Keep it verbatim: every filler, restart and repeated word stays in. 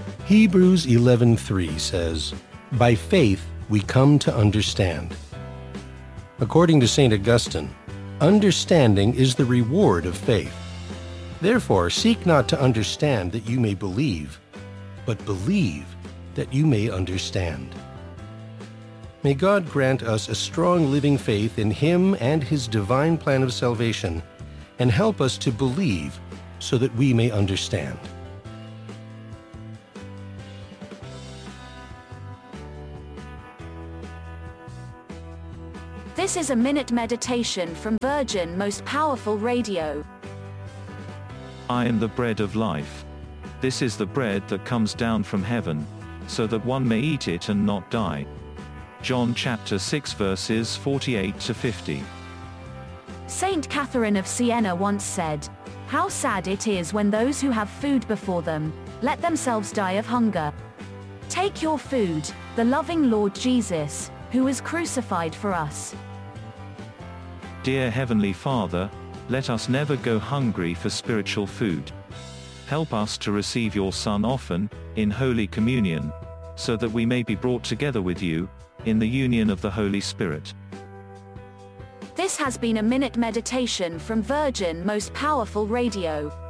Hebrews eleven three says, "By faith we come to understand." According to Saint Augustine, understanding is the reward of faith. Therefore, seek not to understand that you may believe, but believe that you may understand. May God grant us a strong living faith in Him and His divine plan of salvation, and help us to believe so that we may understand. This is a minute meditation from Virgin Most Powerful Radio. I am the bread of life. This is the bread that comes down from heaven, so that one may eat it and not die. John chapter six verses forty-eight to fifty. Saint Catherine of Siena once said, "How sad it is when those who have food before them let themselves die of hunger. Take your food, the loving Lord Jesus, who was crucified for us." Dear Heavenly Father, let us never go hungry for spiritual food. Help us to receive your Son often, in Holy Communion, so that we may be brought together with you, in the union of the Holy Spirit. This has been a minute meditation from Virgin Most Powerful Radio.